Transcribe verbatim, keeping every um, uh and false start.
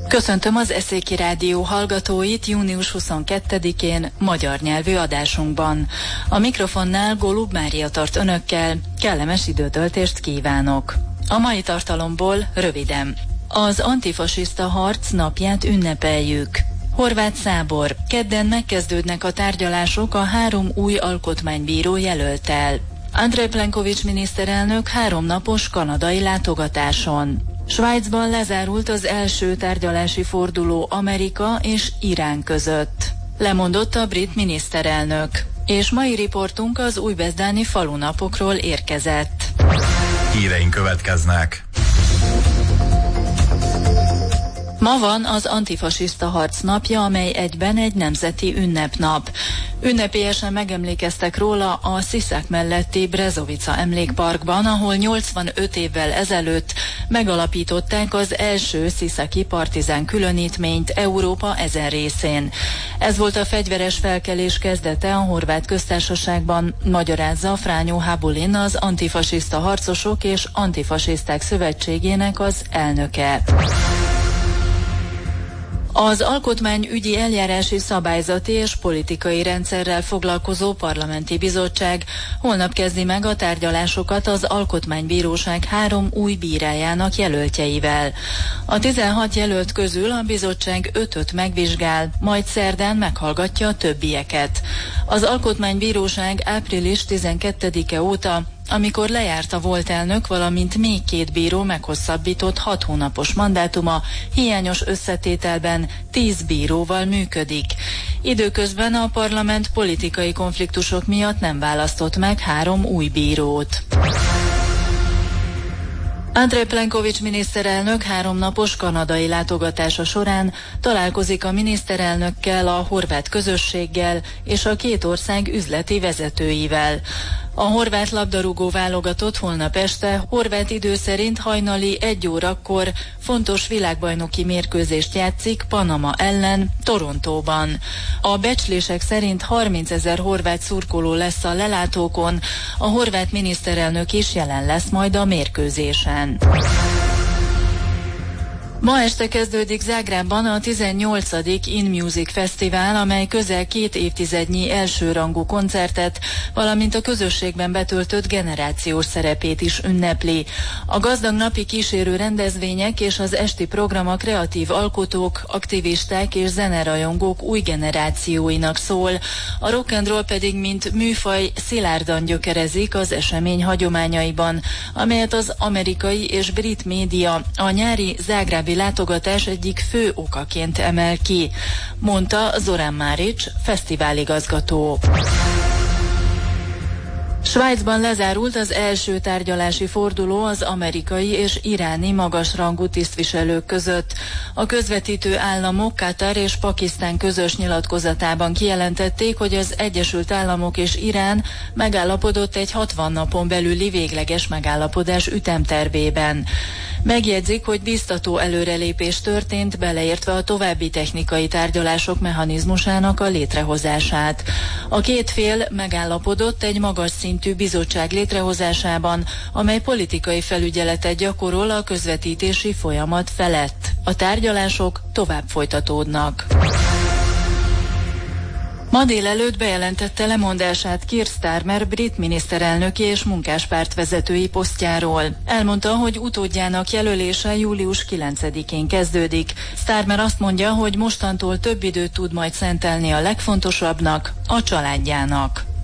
Köszöntöm az Eszéki Rádió hallgatóit június huszonkettedikén magyar nyelvű adásunkban. A mikrofonnál Golub Mária tart önökkel, kellemes időtöltést kívánok. A mai tartalomból röviden. Az antifasiszta harc napját ünnepeljük. Horváth Szábor, kedden megkezdődnek a tárgyalások a három új alkotmánybíró jelölttel. Andrej Plenković miniszterelnök háromnapos kanadai látogatáson. Svájcban lezárult az első tárgyalási forduló Amerika és Irán között. Lemondott a brit miniszterelnök. És mai riportunk az újbezdáni falunapokról érkezett. Híreink következnek. Ma van az antifasiszta harc napja, amely egyben egy nemzeti ünnepnap. Ünnepélyesen megemlékeztek róla a Sziszák melletti Brezovica emlékparkban, ahol nyolcvanöt évvel ezelőtt megalapították az első sziszaki partizán különítményt Európa ezen részén. Ez volt a fegyveres felkelés kezdete a Horvát Köztársaságban, magyarázza Frányo Habulin, az Antifasiszta Harcosok és Antifasiszták Szövetségének az elnöke. Az Alkotmányügyi Eljárási Szabályzati és Politikai Rendszerrel foglalkozó parlamenti bizottság holnap kezdi meg a tárgyalásokat az Alkotmánybíróság három új bírájának jelöltjeivel. A tizenhat jelölt közül a bizottság ötöt megvizsgál, majd szerdán meghallgatja a többieket. Az Alkotmánybíróság április tizenkettedike óta, amikor lejárt a volt elnök, valamint még két bíró meghosszabbított hat hónapos mandátuma, hiányos összetételben tíz bíróval működik. Időközben a parlament politikai konfliktusok miatt nem választott meg három új bírót. Andrej Plenković miniszterelnök háromnapos kanadai látogatása során találkozik a miniszterelnökkel, a horvát közösséggel és a két ország üzleti vezetőivel. A horvát labdarúgó válogatott holnap este horvát idő szerint hajnali egy órakor fontos világbajnoki mérkőzést játszik Panama ellen Torontóban. A becslések szerint harmincezer horvát szurkoló lesz a lelátókon, a horvát miniszterelnök is jelen lesz majd a mérkőzésen. Ma este kezdődik Zágrábban a tizennyolcadik In Music Fesztivál, amely közel két évtizednyi elsőrangú koncertet, valamint a közösségben betöltött generációs szerepét is ünnepli. A gazdag napi kísérő rendezvények és az esti program a kreatív alkotók, aktivisták és zenerajongók új generációinak szól. A rock and roll pedig mint műfaj szilárdan gyökerezik az esemény hagyományaiban, amelyet az amerikai és brit média a nyári zágrábi látogatás egyik fő okaként emel ki, mondta Zoran Maric, fesztiváligazgató. Svájcban lezárult az első tárgyalási forduló az amerikai és iráni magasrangú tisztviselők között. A közvetítő államok Katar és Pakisztán közös nyilatkozatában kijelentették, hogy az Egyesült Államok és Irán megállapodott egy hatvan napon belüli végleges megállapodás ütemtervében. Megjegyzik, hogy biztató előrelépés történt, beleértve a további technikai tárgyalások mechanizmusának a létrehozását. A két fél megállapodott egy magas szintű bizottság létrehozásában, amely politikai felügyeletet gyakorol a közvetítési folyamat felett. A tárgyalások tovább folytatódnak. Ma délelőtt bejelentette lemondását Keir Starmer brit miniszterelnöki és munkáspártvezetői posztjáról. Elmondta, hogy utódjának jelölése július kilencedikén kezdődik. Starmer azt mondja, hogy mostantól több időt tud majd szentelni a legfontosabbnak, a családjának.